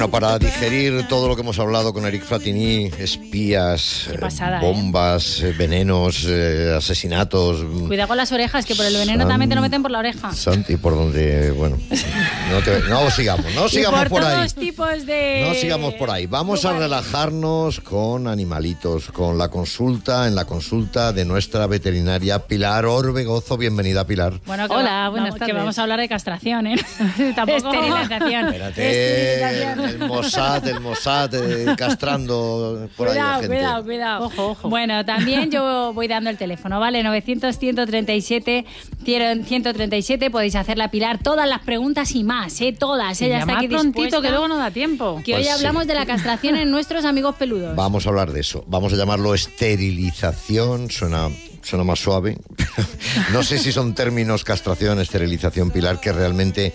Bueno, para digerir todo lo que hemos hablado con Eric Fratini, espías, bombas, venenos, asesinatos... Cuidado con las orejas, que por el veneno también te lo meten por la oreja. Santi, por donde... Bueno, no sigamos por ahí. Tipos de... No sigamos por ahí. Vamos a relajarnos con animalitos, con la consulta de nuestra veterinaria Pilar Orbegozo. Bienvenida, Pilar. Bueno, hola, buenas tardes. Que vamos a hablar de castración, ¿eh? Tampoco. Esterilización. Espérate, el Mossad castrando por ahí a gente. Cuidado. Ojo. Bueno, también yo voy dando el teléfono, ¿vale? 900-137-137. Podéis hacerle a Pilar todas las preguntas y más, Todas. Ella está aquí prontito, dispuesta. que luego no da tiempo. Que hoy hablamos de la castración en nuestros amigos peludos. Vamos a hablar de eso. Vamos a llamarlo esterilización. Suena más suave. No sé si son términos castración, esterilización, Pilar, que realmente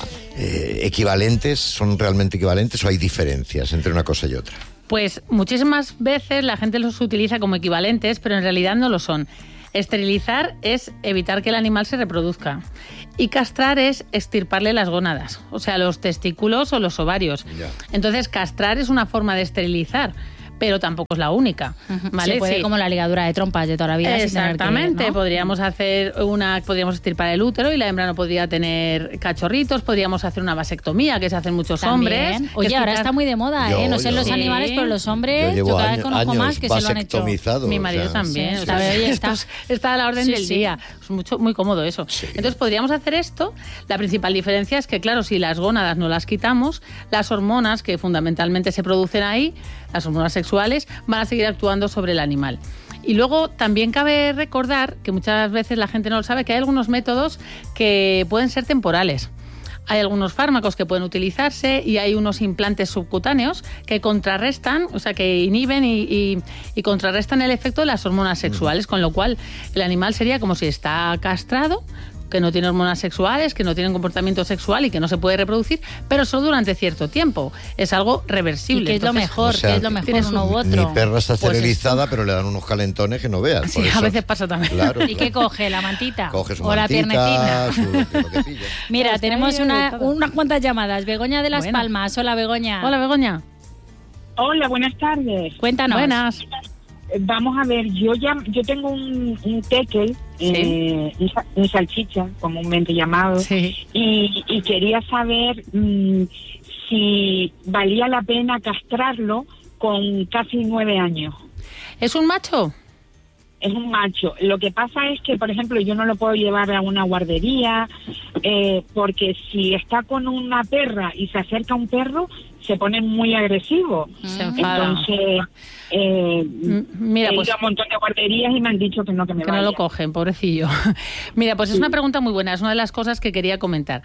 son realmente equivalentes o hay diferencias entre una cosa y otra. Pues muchísimas veces la gente los utiliza como equivalentes, pero en realidad no lo son. Esterilizar es evitar que el animal se reproduzca y castrar es extirparle las gónadas, o sea, los testículos o los ovarios. Ya. Entonces, castrar es una forma de esterilizar, pero tampoco es la única, ¿vale? Se puede como la ligadura de trompas de toda la vida. Exactamente, ¿no? podríamos extirpar el útero y la hembra no podría tener cachorritos, podríamos hacer una vasectomía, que se hacen muchos hombres. Oye, ahora está muy de moda, no sé los animales, pero los hombres, yo cada vez conozco más que se lo han hecho. Mi marido también. Sí, está a la orden del día. Es muy cómodo eso. Sí. Entonces podríamos hacer esto. La principal diferencia es que, claro, si las gónadas no las quitamos, las hormonas que fundamentalmente se producen ahí, las hormonas sexuales, van a seguir actuando sobre el animal. Y luego también cabe recordar, que muchas veces la gente no lo sabe, que hay algunos métodos que pueden ser temporales. Hay algunos fármacos que pueden utilizarse y hay unos implantes subcutáneos que contrarrestan, o sea, que inhiben y contrarrestan el efecto de las hormonas sexuales, con lo cual el animal sería como si está castrado, que no tiene hormonas sexuales, que no tiene comportamiento sexual y que no se puede reproducir, pero solo durante cierto tiempo. Es algo reversible. ¿Y qué es lo mejor? O sea, ¿Qué es lo mejor, uno u otro? Mi perra está esterilizada, pero le dan unos calentones que no veas. Sí, a veces pasa también. Claro, ¿Y qué coge? ¿La mantita? Coge su ¿O mantita, la piernetina? lo que pilla. Mira, Pues tenemos hay unas cuantas llamadas. Begoña de Las Bueno. Palmas. Hola, Begoña. Hola, Begoña. Hola, buenas tardes. Cuéntanos. Buenas. Vamos a ver, yo tengo un tekel, un salchicha, comúnmente llamado, Sí. y quería saber si valía la pena castrarlo con casi 9 años. ¿Es un macho? Es un macho. Lo que pasa es que, por ejemplo, yo no lo puedo llevar a una guardería, porque si está con una perra y se acerca un perro, se pone muy agresivo. Se enfada. Entonces, Mira, he pues ido a un montón de guarderías y me han dicho que no me que vaya. no lo cogen, pobrecillo. Mira, pues es una pregunta muy buena, es una de las cosas que quería comentar.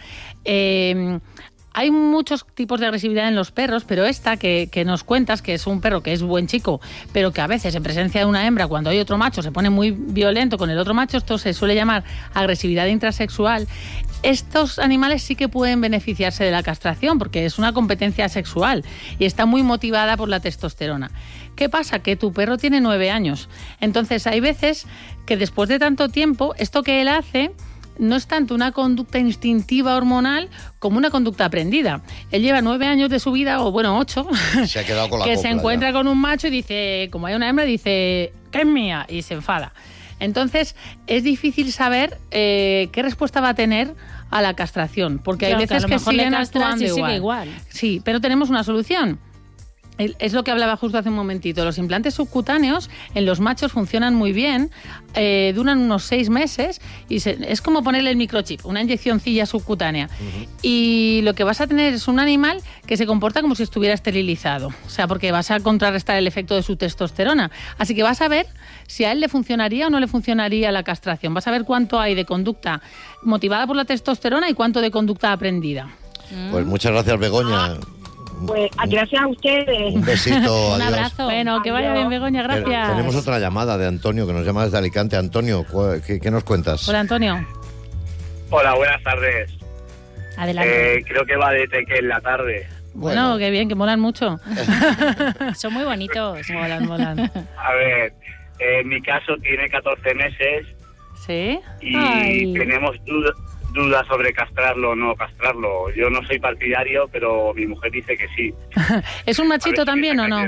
Hay muchos tipos de agresividad en los perros, pero esta que nos cuentas, que es un perro que es buen chico, pero que a veces en presencia de una hembra, cuando hay otro macho, se pone muy violento con el otro macho, esto se suele llamar agresividad intrasexual. Estos animales sí que pueden beneficiarse de la castración, porque es una competencia sexual y está muy motivada por la testosterona. ¿Qué pasa? Que tu perro tiene 9 años. Entonces hay veces que después de tanto tiempo, esto que él hace no es tanto una conducta instintiva hormonal como una conducta aprendida. Él lleva 9 años de su vida, o bueno, 8, Se ha quedado con la que copla, se encuentra ya. con un macho y dice, como hay una hembra, dice, ¿qué es mía? Y se enfada. Entonces, es difícil saber qué respuesta va a tener a la castración, porque Claro, hay veces que a lo que mejor le siguen castras actuando y sigue igual. Sí, pero tenemos una solución. Es lo que hablaba justo hace un momentito. Los implantes subcutáneos en los machos funcionan muy bien, duran unos 6 meses y es como ponerle el microchip, una inyeccióncilla subcutánea. Y lo que vas a tener es un animal que se comporta como si estuviera esterilizado, o sea, porque vas a contrarrestar el efecto de su testosterona. Así que vas a ver si a él le funcionaría o no le funcionaría la castración. Vas a ver cuánto hay de conducta motivada por la testosterona y cuánto de conducta aprendida. Pues muchas gracias, Begoña. Pues gracias a ustedes. Un besito, Un adiós. abrazo. Bueno, que vaya bien, Begoña, gracias. Tenemos otra llamada de Antonio, que nos llama desde Alicante. Antonio, ¿qué nos cuentas? Hola, Antonio. Hola, buenas tardes. Adelante. Creo que va de teque en la tarde. Bueno, qué bien, que molan mucho. Son muy bonitos. Molan. A ver, en mi caso tiene 14 meses ¿Sí? y Ay. tenemos duda sobre castrarlo o no castrarlo. Yo no soy partidario, pero mi mujer dice que sí. ¿Es un machito también o no?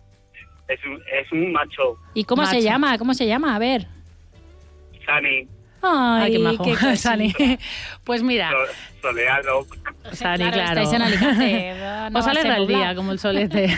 Es un macho. ¿Y cómo se llama? ¿Cómo se llama? A ver. Sani. Ay, qué majo. qué Sani. Pues mira. Soleado. Sani, claro. Estáis en Alicante. Os alegra el día, como el solete.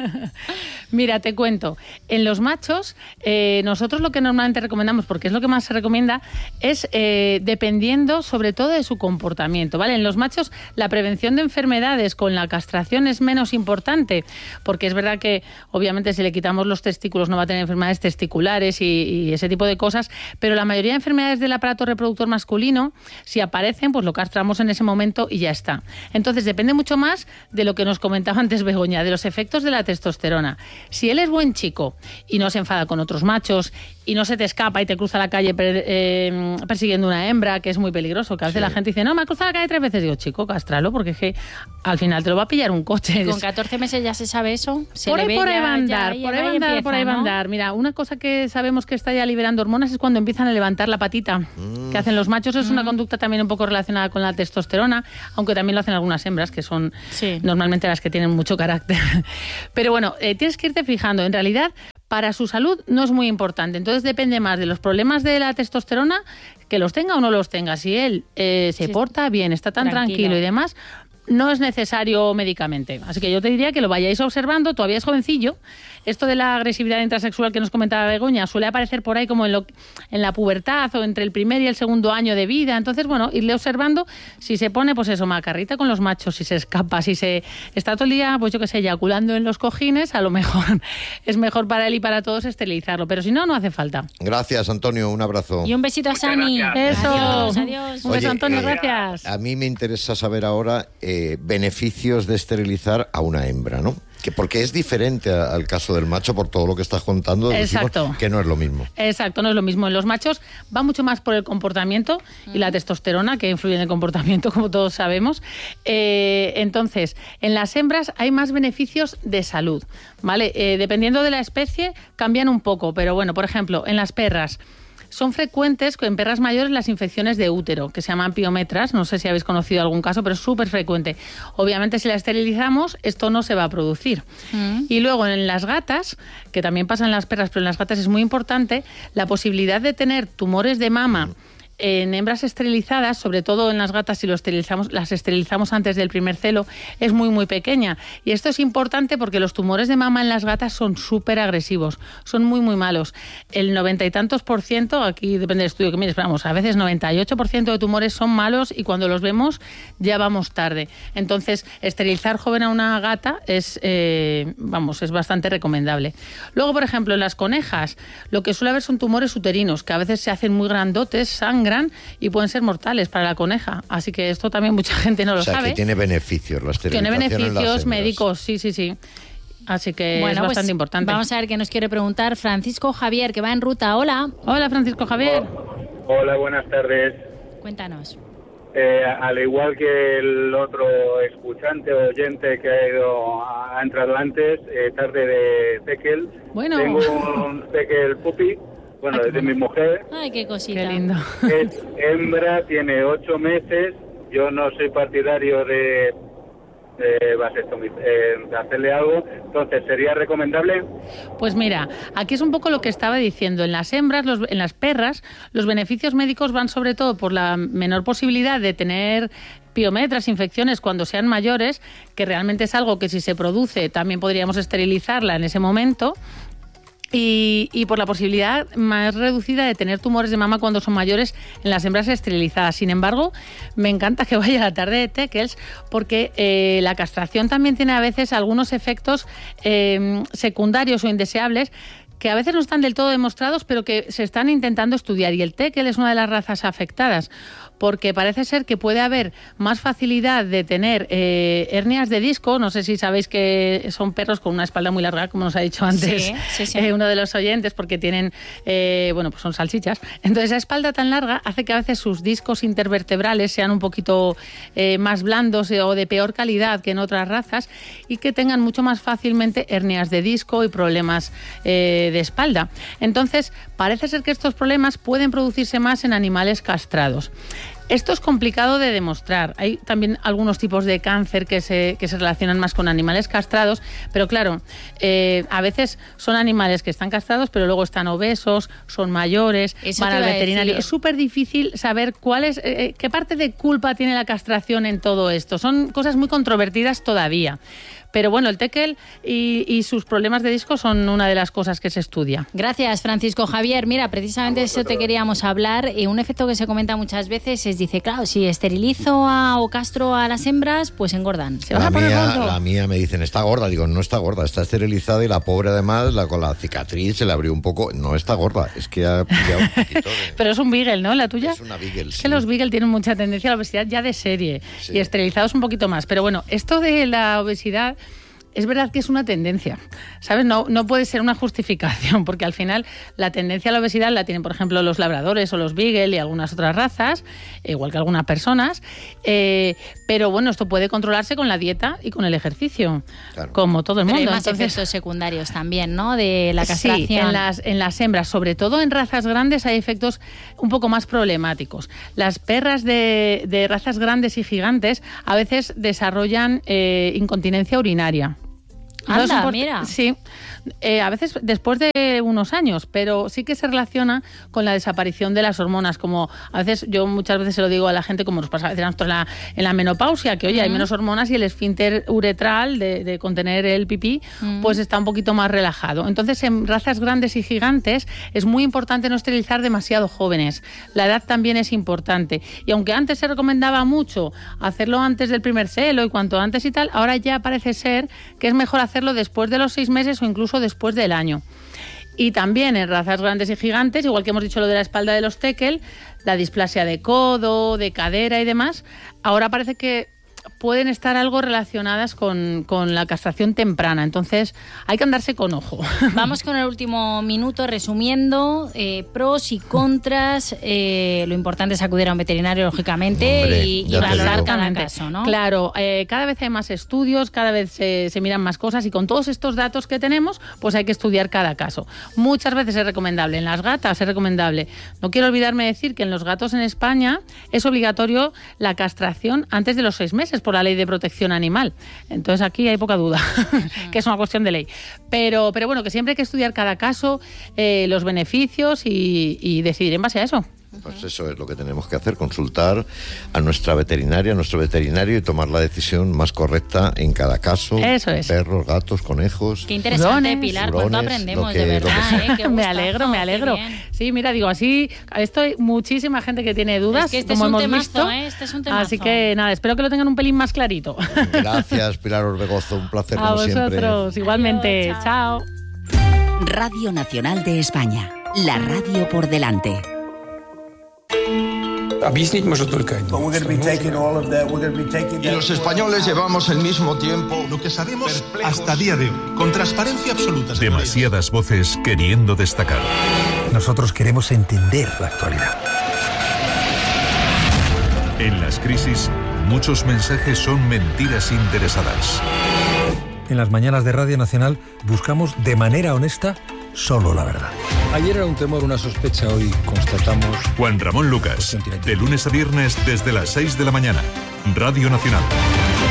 Mira, te cuento. En los machos, nosotros lo que normalmente recomendamos, porque es lo que más se recomienda, es dependiendo sobre todo de su comportamiento, ¿vale? En los machos, la prevención de enfermedades con la castración es menos importante, porque es verdad que, obviamente, si le quitamos los testículos no va a tener enfermedades testiculares y ese tipo de cosas, pero la mayoría de enfermedades del aparato reproductor masculino, si aparecen, pues lo castramos en ese momento y ya está. Entonces, depende mucho más de lo que nos comentaba antes Begoña, de los efectos de la testosterona. Si él es buen chico y no se enfada con otros machos y no se te escapa y te cruza la calle persiguiendo una hembra, que es muy peligroso, que a veces la gente dice, no, me ha cruzado la calle 3 veces. Digo, chico, cástralo, porque es que al final te lo va a pillar un coche. Con 14 meses ya se sabe eso. Por ahí va a andar. Mira, una cosa que sabemos que está ya liberando hormonas es cuando empiezan a levantar la patita, que hacen los machos. Es una conducta también un poco relacionada con la testosterona, aunque también lo hacen algunas hembras, que son normalmente las que tienen mucho carácter. Pero bueno, tienes que irte fijando. En realidad, para su salud no es muy importante. Entonces depende más de los problemas de la testosterona, que los tenga o no los tenga. Si él se porta bien, está tan tranquilo y demás, no es necesario médicamente. Así que yo te diría que lo vayáis observando. Todavía es jovencillo. Esto de la agresividad intrasexual que nos comentaba Begoña suele aparecer por ahí como en la pubertad o entre el primer y el segundo año de vida. Entonces, bueno, irle observando. Si se pone, pues eso, macarrita con los machos, si se escapa, si se está todo el día, pues yo qué sé, eyaculando en los cojines, a lo mejor es mejor para él y para todos esterilizarlo. Pero si no, no hace falta. Gracias, Antonio. Un abrazo. Y un besito a Sani. Eso. Adiós. Un beso, Antonio. Gracias. A mí me interesa saber ahora beneficios de esterilizar a una hembra, ¿no? Porque es diferente al caso del macho por todo lo que estás contando. Exacto. Que no es lo mismo. Exacto, no es lo mismo. En los machos va mucho más por el comportamiento y la testosterona, que influye en el comportamiento, como todos sabemos. Entonces, en las hembras hay más beneficios de salud, ¿vale? Dependiendo de la especie, cambian un poco. Pero bueno, por ejemplo, en las perras, son frecuentes en perras mayores las infecciones de útero, que se llaman piometras. No sé si habéis conocido algún caso, pero es súper frecuente. Obviamente, si la esterilizamos, esto no se va a producir. Y luego, en las gatas, que también pasa en las perras, pero en las gatas es muy importante, la posibilidad de tener tumores de mama en hembras esterilizadas, sobre todo en las gatas, si las esterilizamos antes del primer celo, es muy, muy pequeña. Y esto es importante porque los tumores de mama en las gatas son súper agresivos, son muy, muy malos. El 90 y tantos %, aquí depende del estudio que mires, pero vamos, a veces 98% de tumores son malos y cuando los vemos ya vamos tarde. Entonces, esterilizar joven a una gata es bastante recomendable. Luego, por ejemplo, en las conejas, lo que suele haber son tumores uterinos, que a veces se hacen muy grandotes, sangran y pueden ser mortales para la coneja. Así que esto también mucha gente no lo sabe. O sea, que tiene beneficios la esterilización. Tiene beneficios médicos, sí. Así que es bastante importante. Vamos a ver qué nos quiere preguntar Francisco Javier, que va en ruta. Hola. Hola, Francisco Javier. Hola, buenas tardes. Cuéntanos. Al igual que el otro escuchante o oyente que ha entrado antes, tarde de Tekel. Bueno. Tengo un Tekel puppy. Bueno, es de mi mujer. Ay, qué cosita. Qué lindo. Es hembra, tiene 8 meses. Yo no soy partidario de hacerle algo. Entonces, ¿sería recomendable? Pues mira, aquí es un poco lo que estaba diciendo. En las hembras, en las perras, los beneficios médicos van sobre todo por la menor posibilidad de tener piometras, infecciones cuando sean mayores, que realmente es algo que si se produce también podríamos esterilizarla en ese momento. Y por la posibilidad más reducida de tener tumores de mama cuando son mayores en las hembras esterilizadas. Sin embargo, me encanta que vaya a la tarde de Teckels porque la castración también tiene a veces algunos efectos secundarios o indeseables que a veces no están del todo demostrados, pero que se están intentando estudiar. Y el Teckel es una de las razas afectadas, porque parece ser que puede haber más facilidad de tener hernias de disco. No sé si sabéis que son perros con una espalda muy larga, como nos ha dicho antes sí. Uno de los oyentes, porque tienen, pues son salchichas. Entonces, esa espalda tan larga hace que a veces sus discos intervertebrales sean un poquito más blandos o de peor calidad que en otras razas y que tengan mucho más fácilmente hernias de disco y problemas de espalda. Entonces, parece ser que estos problemas pueden producirse más en animales castrados. Esto es complicado de demostrar. Hay también algunos tipos de cáncer que se relacionan más con animales castrados, pero claro, a veces son animales que están castrados, pero luego están obesos, son mayores, van al veterinario. Es súper difícil saber qué parte de culpa tiene la castración en todo esto. Son cosas muy controvertidas todavía. Pero bueno, el Tekel y sus problemas de disco son una de las cosas que se estudia. Gracias, Francisco Javier. Mira, precisamente eso te queríamos hablar. Un efecto que se comenta muchas veces es, dice, claro, si esterilizo o castro a las hembras, pues engordan. ¿Se van a poner gordo? La mía me dicen, está gorda. Digo, no está gorda, está esterilizada y la pobre además, con la cicatriz se le abrió un poco. No está gorda, es que ha pillado un poquito de... Pero es un beagle, ¿no? ¿La tuya? Es una beagle, Es que los beagle tienen mucha tendencia a la obesidad ya de serie, y esterilizados un poquito más. Pero bueno, esto de la obesidad... Es verdad que es una tendencia, ¿sabes? No puede ser una justificación, porque al final la tendencia a la obesidad la tienen, por ejemplo, los labradores o los beagle y algunas otras razas, igual que algunas personas, pero bueno, esto puede controlarse con la dieta y con el ejercicio, claro, como todo el mundo. Pero hay más efectos secundarios también, ¿no?, de la castración. Sí, en las hembras, sobre todo en razas grandes, hay efectos un poco más problemáticos. Las perras de razas grandes y gigantes a veces desarrollan incontinencia urinaria. Anda, mira. Sí, a veces después de unos años, pero sí que se relaciona con la desaparición de las hormonas, como a veces yo muchas veces se lo digo a la gente, como nos pasa a veces en la menopausia, que oye, hay menos hormonas y el esfínter uretral de contener el pipí, pues está un poquito más relajado. Entonces, en razas grandes y gigantes es muy importante no esterilizar demasiado jóvenes. La edad también es importante. Y aunque antes se recomendaba mucho hacerlo antes del primer celo y cuanto antes y tal, ahora ya parece ser que es mejor hacerlo después de los 6 meses o incluso después del año. Y también en razas grandes y gigantes, igual que hemos dicho lo de la espalda de los Tekel, la displasia de codo, de cadera y demás, ahora parece que pueden estar algo relacionadas con la castración temprana. Entonces, hay que andarse con ojo. Vamos con el último minuto resumiendo pros y contras. Lo importante es acudir a un veterinario, lógicamente, Hombre, y valorar cada caso, ¿no? Claro, cada vez hay más estudios, cada vez se miran más cosas y con todos estos datos que tenemos, pues hay que estudiar cada caso. Muchas veces es recomendable. En las gatas es recomendable. No quiero olvidarme de decir que en los gatos en España es obligatorio la castración antes de los 6 meses por la ley de protección animal. Entonces aquí hay poca duda, que es una cuestión de ley. Pero bueno, que siempre hay que estudiar cada caso, los beneficios y decidir en base a eso. Pues eso es lo que tenemos que hacer, consultar a nuestra veterinaria, a nuestro veterinario y tomar la decisión más correcta en cada caso. Eso es. Perros, gatos, conejos. Qué interesante, Pilar, cuánto aprendemos, de verdad. Me alegro. Sí, mira, digo, así, esto hay muchísima gente que tiene dudas, es que este como es un hemos temazo, visto. Este es un temazo. Así que nada, espero que lo tengan un pelín más clarito. Gracias, Pilar Orbegozo, un placer como siempre. A vosotros, igualmente. Adiós, chao. Radio Nacional de España, la radio por delante. Объяснить может только один. Y los españoles llevamos el mismo tiempo. Lo que sabemos hasta día de hoy, con transparencia absoluta. Demasiadas voces queriendo destacar. Nosotros queremos entender la actualidad. En las crisis, muchos mensajes son mentiras interesadas. En las mañanas de Radio Nacional buscamos de manera honesta solo la verdad. Ayer era un temor, una sospecha, hoy constatamos... Juan Ramón Lucas, de lunes a viernes desde las 6 de la mañana. Radio Nacional.